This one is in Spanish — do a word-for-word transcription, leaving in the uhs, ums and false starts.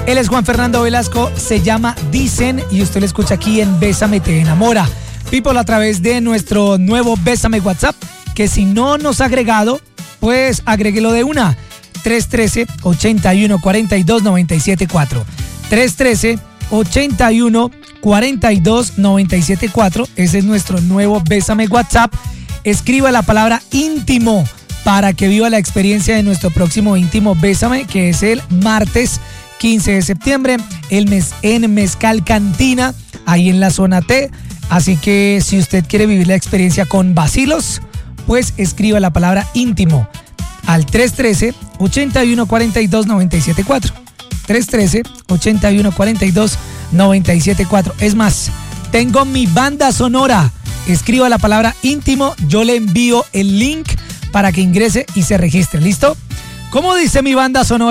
Él es Juan Fernando Velasco, se llama Dicen y usted lo escucha aquí en Bésame Te Enamora. People, a través de nuestro nuevo Bésame WhatsApp, que si no nos ha agregado, pues agréguelo de una. tres uno tres, ocho uno cuatro dos, nueve siete cuatro. tres uno tres, ocho uno cuatro dos, nueve siete cuatro. Ese es nuestro nuevo Bésame WhatsApp. Escriba la palabra íntimo para que viva la experiencia de nuestro próximo íntimo Bésame, que es el martes quince de septiembre, el mes en Mezcal Cantina, ahí en la zona T. Así que si usted quiere vivir la experiencia con vacilos, pues escriba la palabra íntimo al tres uno tres, ocho uno cuatro dos, nueve siete cuatro. tres uno tres, ocho uno cuatro dos, nueve siete cuatro. Es más, tengo mi banda sonora. Escriba la palabra íntimo, yo le envío el link para que ingrese y se registre. ¿Listo? ¿Cómo dice mi banda sonora?